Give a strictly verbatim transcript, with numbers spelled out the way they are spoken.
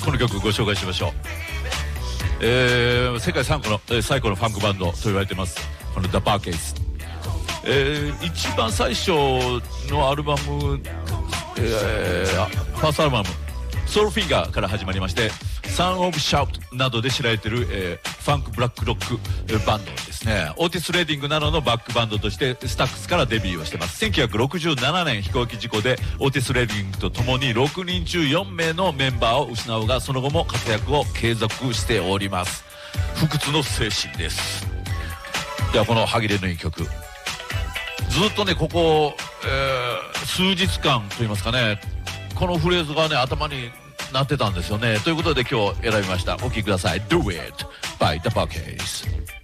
この曲ご紹介しましょう。えー、世界最古の、えー、最古のファンクバンドと言われてます、この The Parkes。えー、一番最初のアルバム、えー、ファーストアルバムソウルフィンガーから始まりまして、サンオブシャウトなどで知られている、えー、ファンクブラックロック、えー、バンドですね。オーティス・レディングなどのバックバンドとしてスタックスからデビューをしてます。せんきゅうひゃくろくじゅうななねん飛行機事故でオーティス・レディングとともにろくにん中よんめいのメンバーを失うが、その後も活躍を継続しております。不屈の精神です。ではこの歯切れのいい曲、ずっとねここ、えー、数日間といいますかね、このフレーズがね頭になってたんですよね。ということで今日選びました。お聴きください。 Do It by The Parkes。